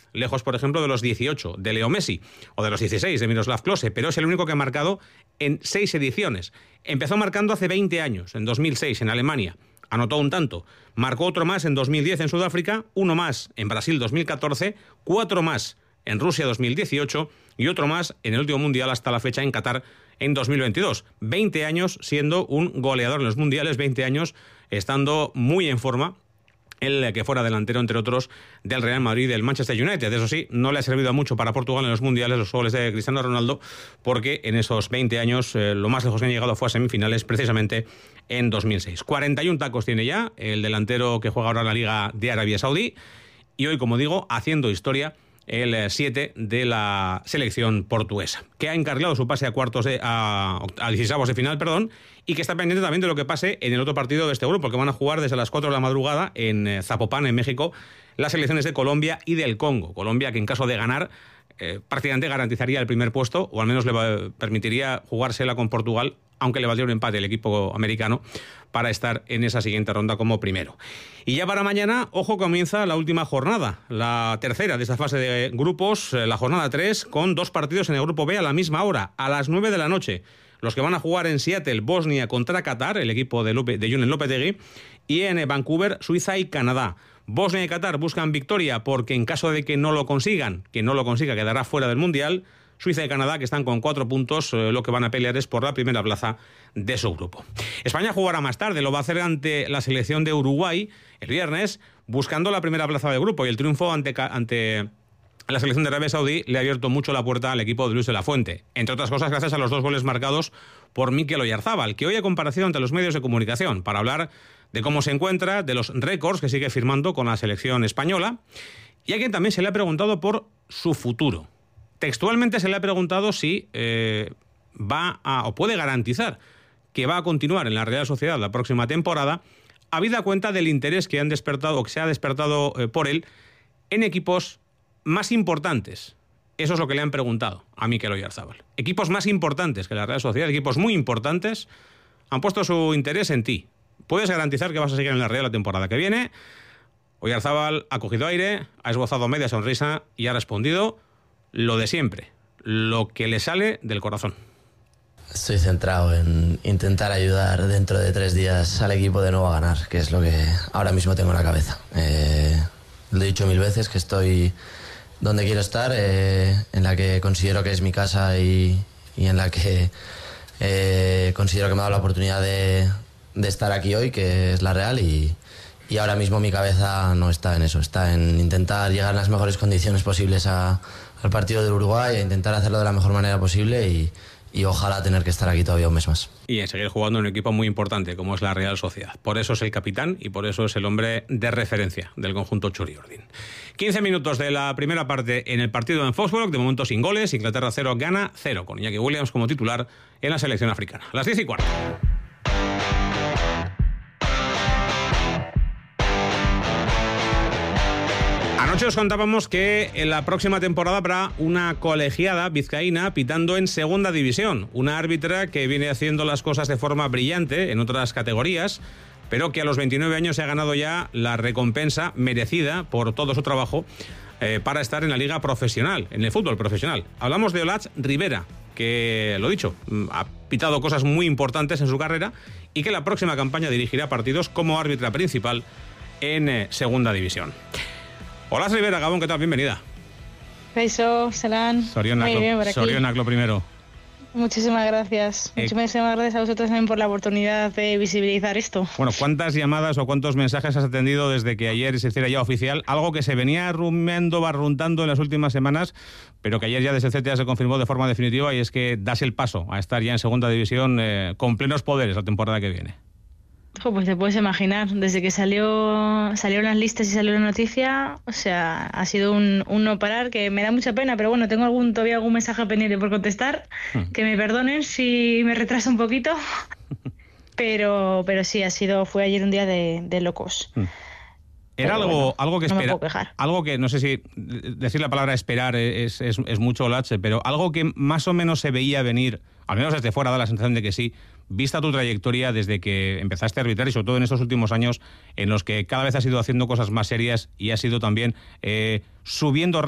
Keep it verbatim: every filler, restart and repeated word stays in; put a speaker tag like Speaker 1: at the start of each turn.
Speaker 1: lejos, por ejemplo, de los dieciocho de Leo Messi o de los dieciséis de Miroslav Klose, pero es el único que ha marcado en seis ediciones. Empezó marcando hace veinte años, en dos mil seis, en Alemania. Anotó un tanto. Marcó otro más en dos mil diez en Sudáfrica, uno más en Brasil dos mil catorce, cuatro más en Rusia dos mil dieciocho y otro más en el último mundial hasta la fecha en Qatar en dos mil veintidós. veinte años siendo un goleador en los mundiales, veinte años estando muy en forma. El que fuera delantero, entre otros, del Real Madrid y del Manchester United. Eso sí, no le ha servido mucho para Portugal en los mundiales los goles de Cristiano Ronaldo, porque en esos veinte años eh, lo más lejos que han llegado fue a semifinales, precisamente en dos mil seis. cuarenta y uno tacos tiene ya el delantero que juega ahora en la Liga de Arabia Saudí, y hoy, como digo, haciendo historia, el siete de la selección portuguesa, que ha encarrilado su pase a cuartos de, a, a dieciseisavos de final, perdón, y que está pendiente también de lo que pase en el otro partido de este grupo, que van a jugar desde las cuatro de la madrugada en Zapopan, en México, las selecciones de Colombia y del Congo. Colombia, que en caso de ganar, eh, prácticamente garantizaría el primer puesto, o al menos le va, permitiría jugársela con Portugal, aunque le valdría un empate el equipo americano, para estar en esa siguiente ronda como primero. Y ya para mañana, ojo, comienza la última jornada, la tercera de esta fase de grupos, la jornada tres, con dos partidos en el grupo B a la misma hora, a las nueve de la noche. Los que van a jugar en Seattle, Bosnia contra Qatar, el equipo de, Lupe, de Julen Lopetegui, y en Vancouver, Suiza y Canadá. Bosnia y Qatar buscan victoria porque en caso de que no lo consigan, que no lo consiga, quedará fuera del Mundial. Suiza y Canadá, que están con cuatro puntos, eh, lo que van a pelear es por la primera plaza de su grupo. España jugará más tarde, lo va a hacer ante la selección de Uruguay el viernes, buscando la primera plaza de grupo, y el triunfo ante, ante la selección de Arabia Saudí le ha abierto mucho la puerta al equipo de Luis de la Fuente, entre otras cosas gracias a los dos goles marcados por Mikel Oyarzábal, que hoy ha comparecido ante los medios de comunicación para hablar de cómo se encuentra, de los récords que sigue firmando con la selección española, y a quien también se le ha preguntado por su futuro. Textualmente se le ha preguntado si eh, va a, o puede garantizar que va a continuar en la Real Sociedad la próxima temporada, habida cuenta del interés que han despertado o que se ha despertado eh, por él en equipos más importantes. Eso es lo que le han preguntado a Mikel Oyarzábal. Equipos más importantes que la Real Sociedad, equipos muy importantes, han puesto su interés en ti. ¿Puedes garantizar que vas a seguir en la Real la temporada que viene? Oyarzábal ha cogido aire, ha esbozado media sonrisa y ha respondido lo de siempre, lo que le sale del corazón.
Speaker 2: Estoy centrado en intentar ayudar dentro de tres días al equipo de nuevo a ganar, que es lo que ahora mismo tengo en la cabeza. Eh, lo he dicho mil veces, que estoy donde quiero estar, eh, en la que considero que es mi casa y, y en la que eh, considero que me ha dado la oportunidad de, de estar aquí hoy, que es la Real, y, y ahora mismo mi cabeza no está en eso, está en intentar llegar en las mejores condiciones posibles a al partido del Uruguay, a intentar hacerlo de la mejor manera posible y, y ojalá tener que estar aquí todavía un mes más.
Speaker 1: Y en seguir jugando en un equipo muy importante como es la Real Sociedad. Por eso es el capitán y por eso es el hombre de referencia del conjunto Txuri-Urdin. quince minutos de la primera parte en el partido en Foxborough, de momento sin goles, Inglaterra cero, Ghana cero, con Iñaki Williams como titular en la selección africana. Las diez y cuarto. Anoche os contábamos que en la próxima temporada habrá una colegiada vizcaína pitando en segunda división. Una árbitra que viene haciendo las cosas de forma brillante en otras categorías, pero que a los veintinueve años se ha ganado ya la recompensa merecida por todo su trabajo eh, para estar en la liga profesional, en el fútbol profesional. Hablamos de Olatz Rivera, que, lo dicho, ha pitado cosas muy importantes en su carrera y que la próxima campaña dirigirá partidos como árbitra principal en eh, segunda división. Hola Rivera, Gabón, ¿qué tal? Bienvenida.
Speaker 3: Eso, Salán.
Speaker 1: Sorionak lo primero.
Speaker 3: Muchísimas gracias. Eh, Muchísimas gracias a vosotros también por la oportunidad de visibilizar esto.
Speaker 1: Bueno, ¿cuántas llamadas o cuántos mensajes has atendido desde que ayer se hiciera ya oficial? Algo que se venía rumiando, barruntando en las últimas semanas, pero que ayer ya desde el C T A se confirmó de forma definitiva, y es que das el paso a estar ya en segunda división eh, con plenos poderes la temporada que viene.
Speaker 3: Pues te puedes imaginar, desde que salió salieron las listas y salió la noticia, o sea, ha sido un, un no parar, que me da mucha pena, pero bueno, tengo algún todavía algún mensaje pendiente por contestar, hmm. que me perdonen si me retraso un poquito, pero pero sí, ha sido fue ayer un día de, de locos. Hmm.
Speaker 1: Era algo, bueno, algo que espera, no algo que no sé si decir la palabra esperar es, es, es mucho lache, pero algo que más o menos se veía venir, al menos desde fuera da la sensación de que sí, vista tu trayectoria desde que empezaste a arbitrar y sobre todo en estos últimos años en los que cada vez has ido haciendo cosas más serias y has ido también eh, subiendo